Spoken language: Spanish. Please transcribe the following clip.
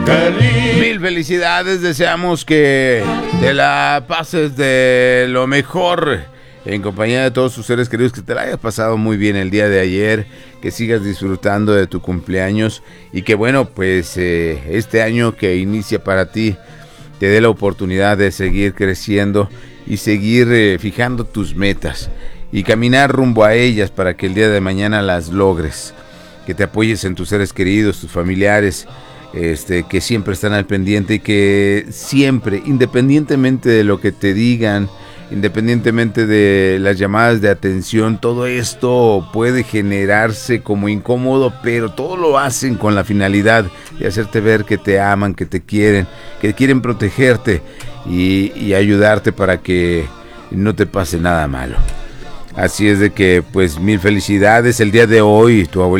Mil felicidades, deseamos que te la pases de lo mejor en compañía de todos tus seres queridos, que te la hayas pasado muy bien el día de ayer, que sigas disfrutando de tu cumpleaños y que bueno, pues este año que inicia para ti te dé la oportunidad de seguir creciendo y seguir fijando tus metas y caminar rumbo a ellas para que el día de mañana las logres, que te apoyes en tus seres queridos, tus familiares, que siempre están al pendiente y que siempre, independientemente de lo que te digan, independientemente de las llamadas de atención, todo esto puede generarse como incómodo, pero todo lo hacen con la finalidad de hacerte ver que te aman, que te quieren, que quieren protegerte y ayudarte para que no te pase nada malo. Así es de que, pues, mil felicidades el día de hoy, tu abuelita